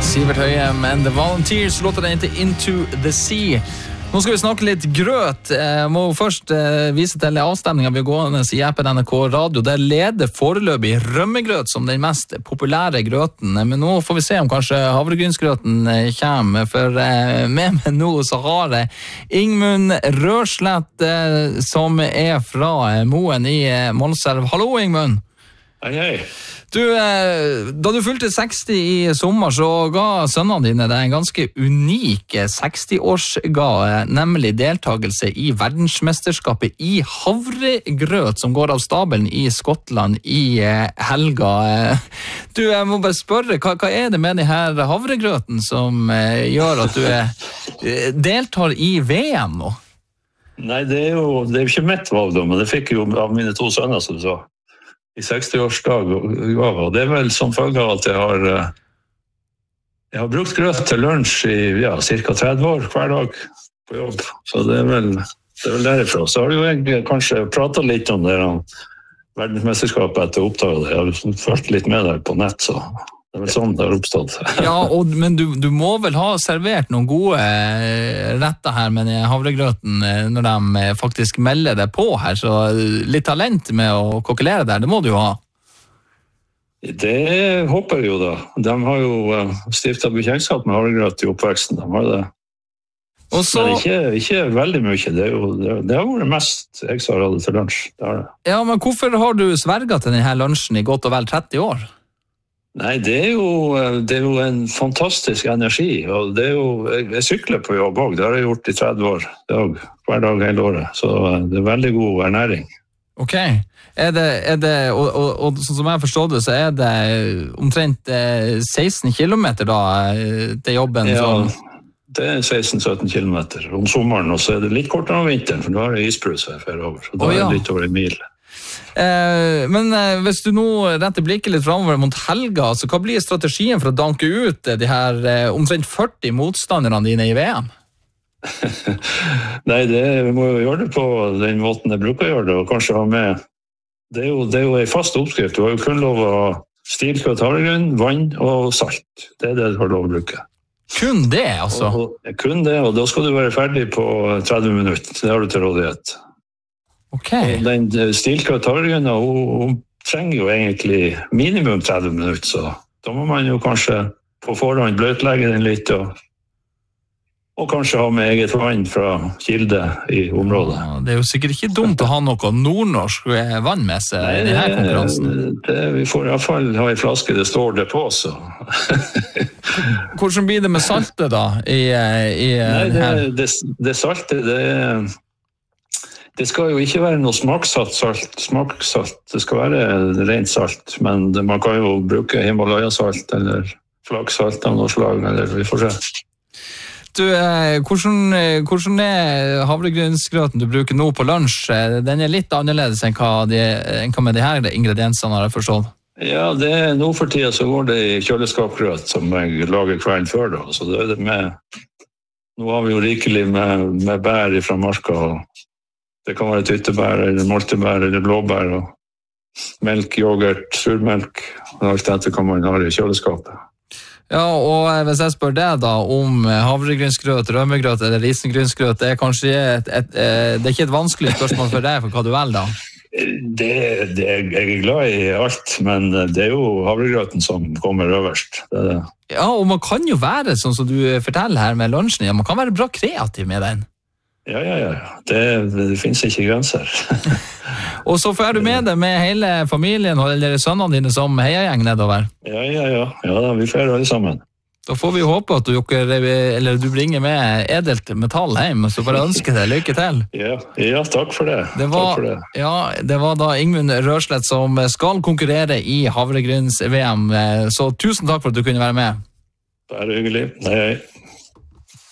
Sivert Høyem and the Volunteers, låter den heter Into the Sea. Nå skal vi snakke litt grøt. Jeg må først vise til avstemningen vi går i appen NRK Radio. Der leder foreløpig rømmegrøt som den mest populære grøten. Men nå får vi se om kanskje havregrynsgrøten kommer. For med meg nå så har jeg Ingmund Rørslett som fra Moen i Målselv. Hallo Ingmund. Hei, hei. Du, da du fylte 60 i sommer, så ga sønnene dine deg en ganske unik 60-årsgave, nemlig deltagelse i verdensmesterskapet i havregrøt, som går av stabelen i Skottland i helga. Du, jeg må bare spørre, hva det med den her havregrøten som gjør at du deltar i VM nå? Nei, det jo ikke mitt valg da, men det fikk jo av mine 2 sønner, som du sa. I 60-årsdag, og det vel som følge av at jeg har brukt grøt til lunsj i cirka 30 år hver dag på jobb, så det vel derifra. Så har jeg kanskje pratet litt om det verdensmesterskapet etter oppdaget det. Jeg har ført litt med der på nett, så det vel sånn det har oppstått. Ja, men du må vel ha servert noen gode retter her med havregrøten når de faktisk melder det på her, så litt talent med å kokkelere der, det må du jo ha. Det håper jeg jo da. De har jo stiftet bekjentskap med havregrøt i oppveksten, de har det. Også, men ikke veldig mye, det har vært mest jeg som har hatt det til lunsj. Det har det. Ja, men hvorfor har du sverget til denne lunsjen i godt og vel 30 år? Nei, det er jo en fantastisk energi, og jeg sykler på jobb også, det har jeg gjort i 30 år, hver dag hele året, så det veldig god ernæring. Ok, og sånn som jeg forstår det, så det omtrent 16 kilometer da til jobben? Ja, det 16-17 kilometer om sommeren, og så det litt kortere om vinteren, for da det isbrus her over, så da det litt over en mil. Men hvis du nå retter blikket litt fremover mot helga, så hva blir strategien for å danke ut de her omtrent 40 motstanderne dine i VM? Nei, vi må jo gjøre det på den måten jeg bruker å gjøre det, og kanskje ha med det er jo en fast oppskrift. Du har jo kun lov å ha stilkøtt havregryn, vann og salt. Det det du har lov å bruke. Kun det, altså? Kun det, og da skal du være ferdig på 30 minutter. Det har du til rådighet. Okay. Den stilkøtt havregryn, hun trenger jo egentlig minimum 30 minutter, så da må man jo kanskje på forhånd bløtlegge den litt, og kanskje ha med eget vann fra kilde i området. Ja, det jo sikkert ikke dumt å ha noe nordnorsk vann med seg i denne konkurransen. Vi får i hvert fall ha en flaske, det står det på, så. Hvordan blir det med saltet da? Nei, det saltet, det skal jo ikke være noe smakssatt salt. Det skal være rent salt, men man kan jo bruke Himalaya-salt eller flaggsalt av noe slag, eller vi får se. Du, hvordan havregrynsgrøten du bruker nå på lunsj? Den litt annerledes enn hva med de her ingrediensene har jeg forstått? Ja, nå for tiden så går det i kjøleskapgrøt som jeg lager kvelden før da, så det det med. Nå har vi jo rikelig med bær fra marka, og det kan være tyttebær, eller moltebær, eller blåbær, og melk, yoghurt, surmelk, og alt dette kan man ha i kjøleskapet. Ja, og hvis jeg spør deg da om havregrynsgrøt, rømmegrøt eller risengrynsgrøt, det kanskje det ikke et vanskelig spørsmål for deg for hva du velger da? Jeg glad i alt, men det jo havregrøten som kommer øverst. Det. Ja, og man kan jo være, sånn som du forteller her med lunsjen, man kan være bra kreativ med den. Ja. Det finnes ikke grenser. Og så får du med deg med hele familien eller sønnene dine som heiagjeng nedover? Ja, vi får alle sammen. Da får vi håpe at du bringer med edelt metall hjem, så bare ønske deg lykke til. Ja, takk for det. Det var da Ingmund Rørslett som skal konkurrere i havregryns-VM, så tusen takk for at du kunne være med. Det hyggelig. Hei.